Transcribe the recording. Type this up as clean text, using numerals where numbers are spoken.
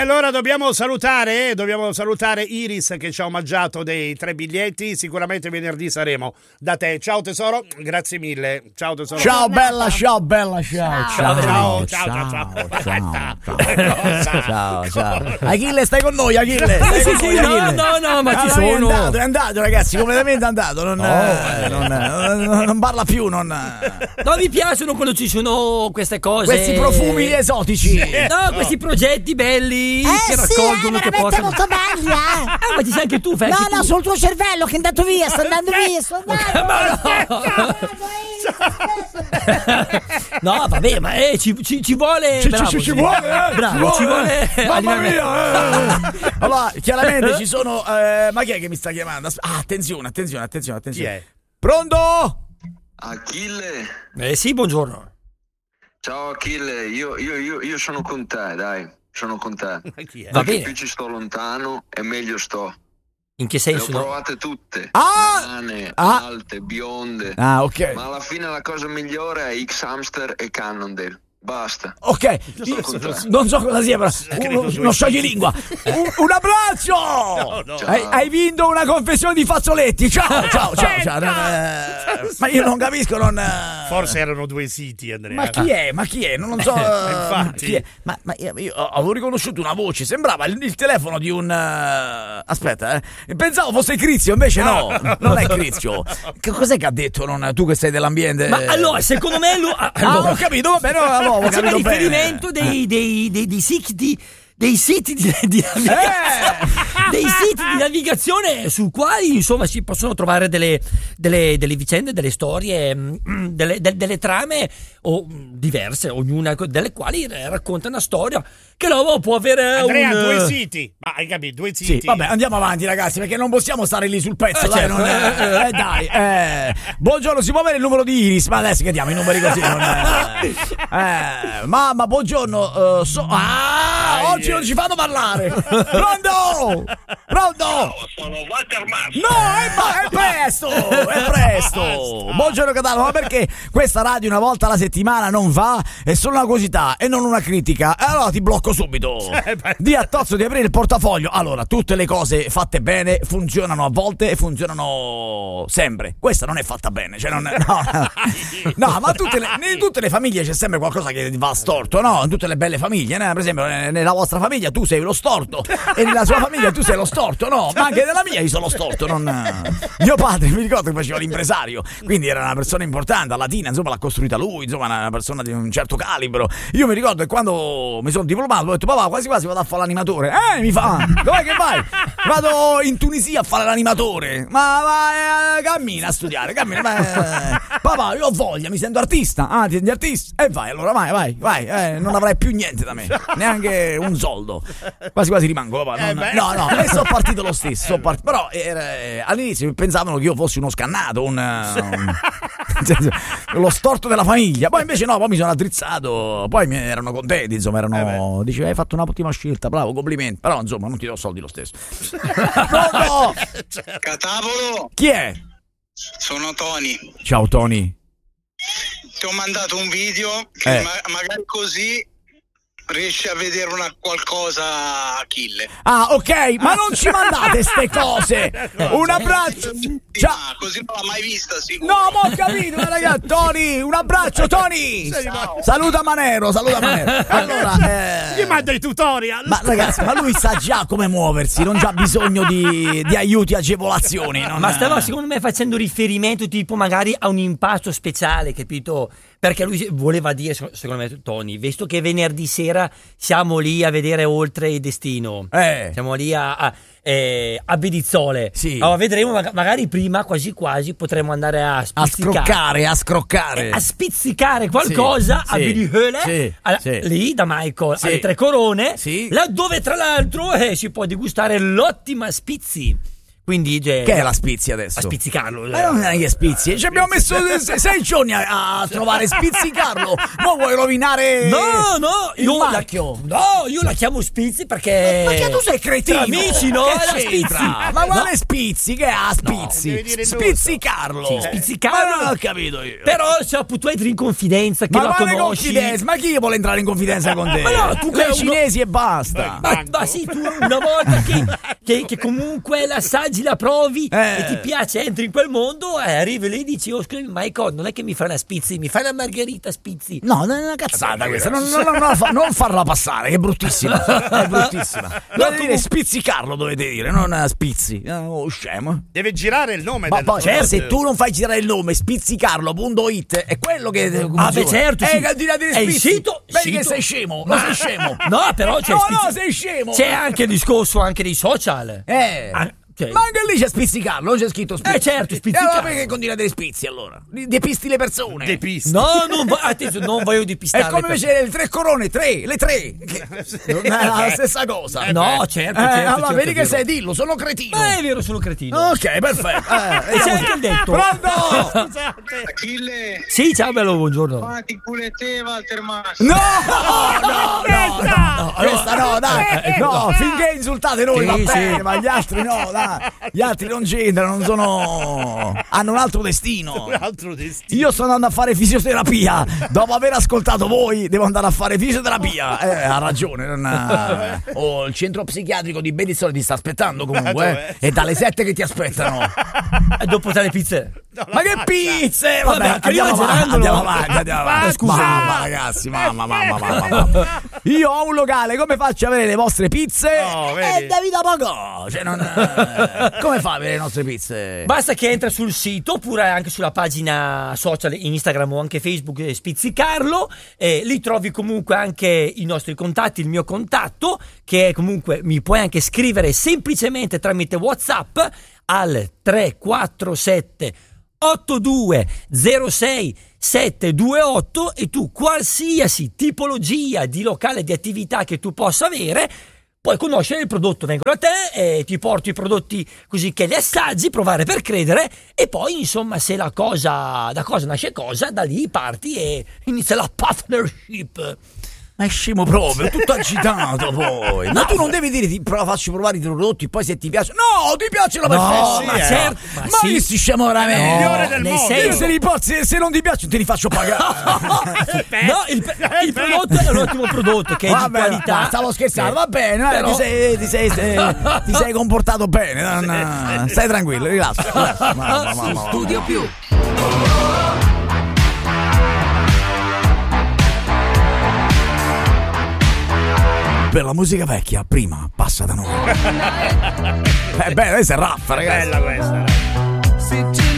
allora dobbiamo salutare Iris che ci ha omaggiato dei 3 biglietti. Sicuramente venerdì saremo da te. Ciao tesoro, grazie mille. Ciao tesoro. Ciao bella, ciao. Achille, stai con noi, Achille. No, ma ci sono. È andato, ragazzi, completamente andato. Non parla più, non mi piacciono quando ci sono queste cose. Questi profumi esotici. No, questi progetti belli che raccolgono, che portano. Molto belli, ma ci sei anche tu, Fai. No, sul tuo cervello che è andato via, sta andando via. No, vabbè, ma ci vuole. Ci vuole, bravo, ci vuole. Mamma mia. Allora, chiaramente ci sono. Ma chi è che mi sta chiamando? Attenzione. Chi è? Pronto? Achille. Sì, buongiorno. Ciao Achille, io sono con te, dai, sono con te. Chi è? Va bene. Più ci sto lontano e meglio sto. In che Le ho senso? provate tutte, nane, Ah. alte, bionde, Ok. ma alla fine la cosa migliore è X-Hamster e Cannondale. Basta. Ok, io non so cosa sia, però uno scioglilingua. Un abbraccio! No. Hai vinto una confessione di fazzoletti. Ciao. Ma io non capisco, Forse erano 2 siti, Andrea. Ma chi è? Non so. Infatti. Chi è? Ma io avevo riconosciuto una voce, sembrava il telefono di un. Aspetta, pensavo fosse Crizio, invece no, non è Crizio. Che cos'è che ha detto? Tu che sei dell'ambiente. Ma allora, secondo me ho capito, va bene, allora ho c'è capito il bene. riferimento dei siti di navigazione, dei siti di navigazione su quali insomma si possono trovare delle vicende, delle storie, delle trame o diverse, ognuna delle quali racconta una storia che l'uomo può avere. Andrea, 2 siti. Ma hai capito, 2 siti. Sì, vabbè, andiamo avanti, ragazzi, perché non possiamo stare lì sul pezzo, dai, certo. dai. Buongiorno, si può avere il numero di Iris? Ma adesso che diamo i numeri così? Mamma, buongiorno. Oggi non ci fanno parlare. Pronto? Sono Walter Marsh. No, è presto. Buongiorno Catano, ma perché questa radio una volta alla settimana non va? È solo una curiosità e non una critica. E allora ti blocco subito. Di a Tozzo di aprire il portafoglio. Allora, tutte le cose fatte bene funzionano a volte e funzionano sempre. Questa non è fatta bene, cioè no, ma in tutte le famiglie c'è sempre qualcosa che va storto, no? In tutte le belle famiglie, per esempio nella vostra famiglia tu sei lo storto e nella sua famiglia tu sei lo storto, no? Ma anche nella mia io sono lo storto, mio padre mi ricordo che faceva l'impresario, quindi era una persona importante, a Latina, insomma l'ha costruita lui, insomma una persona di un certo calibro. Io mi ricordo che quando mi sono diplomato ho detto papà quasi vado a fare l'animatore. Mi fa, dov'è che vai? Vado in Tunisia a fare l'animatore. Ma cammina a studiare, papà io ho voglia, mi sento artista. Ti senti artista? E vai, allora vai, non avrai più niente da me, neanche un soldo. Quasi rimango, papà. No, e sono partito lo stesso, però all'inizio pensavano che io fossi uno scannato, lo storto della famiglia. Poi invece no, poi mi sono addrizzato, poi mi erano contenti, insomma, diceva hai fatto un'ottima scelta, bravo, complimenti, però insomma non ti do soldi lo stesso. No. Catavolo. Chi è? Sono Tony. Ciao Tony. Ti ho mandato un video che magari così riesci a vedere qualcosa, Achille. Ok, ma non ci mandate ste cose. Un abbraccio. Ciao. Così non l'ha mai vista, sicuro. No, ma ho capito, ragazzi. Tony, un abbraccio, Tony. Saluta Manero. Allora, gli manda i tutorial. Ma ragazzi, ma lui sa già come muoversi, non c'ha bisogno di aiuti, agevolazioni. Ma stava secondo me facendo riferimento tipo magari a un impasto speciale, capito? Perché lui voleva dire, secondo me, Tony, visto che venerdì sera siamo lì a vedere Oltre il Destino, siamo lì a Bedizzole, sì. Allora vedremo, magari prima quasi potremo andare a scroccare, a spizzicare qualcosa a Bedizzole, lì da Michael alle Tre Corone, là dove tra l'altro si può degustare l'ottima Spizzi. Quindi Che è la spizia adesso? a spizzicarlo. Ma non è che spizzi, ci abbiamo messo 6 giorni a trovare spizzicarlo. Ma vuoi rovinare il marchio? Io la chiamo Spizzi perché. Ma che tu sei cretino? Tra amici, no? Che È la c'entra? Spizzi. Ma quale spizzi? Che ha spizzi? devi dire Spizzicarlo. Sì, spizzicarlo. Ma non ho capito io. Però tu entri in confidenza, che Ma la quale conosci. confidenza? Ma chi vuole entrare in confidenza con te? Ma no, tu Lei che cinesi e basta. Ma sì, tu una volta che comunque l'assaggi, la provi e ti piace, entri in quel mondo, arrivi lì e dici: oh, scusi, ma non è che mi fai una Spizzi, mi fai una margherita Spizzi. No, non è una cazzata questa. Non farla passare, che è bruttissima. È bruttissima. Dovete dire spizzicarlo, dovete dire, non spizzi. Oh, scemo. Deve girare il nome. Ma poi, se tu non fai girare il nome, spizzicarlo.it è quello che. Beh, certo. È il sito. Vedi che sei scemo. Non sei scemo. No, però c'è. No, sei scemo. C'è anche il discorso anche dei social. Ma anche lì c'è spizzicarlo, non c'è scritto spizzi. Certo, spizzicarlo. E allora perché continua a dire spizzi allora? Depisti le persone. No, non voglio depistare. È come invece le 3 corone, le 3. Non è la stessa cosa. No, certo. Allora vedi che sei, dillo, sono cretino. Ma è vero, sono cretino. Ok, perfetto. E c'è anche il detto. Pronto? Achille, Sì, ciao bello, buongiorno. fatti pure te, Walter Massa. No, questa no, dai. No, finché insultate noi va bene, ma gli altri no, dai. Gli altri non c'entrano, non sono. Hanno un altro destino. Io sto andando a fare fisioterapia. Dopo aver ascoltato voi, devo andare a fare fisioterapia. Ha ragione. Il centro psichiatrico di Bedizzole ti sta aspettando comunque. È dalle 7 che ti aspettano. E dopo te le pizze. Ma che pizze! Vabbè, andiamo avanti. Scusa, mamma, ragazzi, mamma. Io ho un locale, come faccio a avere le vostre pizze? Davide Poco. Come fa a avere le nostre pizze? Basta che entra sul sito oppure anche sulla pagina social Instagram o anche Facebook Spizzicarlo, lì trovi comunque anche i nostri contatti, il mio contatto, che comunque mi puoi anche scrivere semplicemente tramite WhatsApp al 347 8206 728 e tu qualsiasi tipologia di locale, di attività che tu possa avere, puoi conoscere il prodotto, vengono da te e ti porto i prodotti così che li assaggi, provare per credere e poi insomma se da cosa nasce cosa, da lì parti e inizia la partnership. Ma è scemo proprio, è tutto agitato poi. Ma tu non devi dire faccio provare i prodotti, poi se ti piace. No, ti piacciono perfetti. Ma certo. Ma che si scemo veramente? Il migliore del mondo. Se non ti piacciono te li faccio pagare. No, il prodotto è un ottimo prodotto che è di qualità. Stavo scherzando, va bene, però ti sei comportato bene. Stai tranquillo, rilassa. Studio Più. Per la musica vecchia, prima passa da noi. Beh, questa è rap, ragazzi. Bella questa.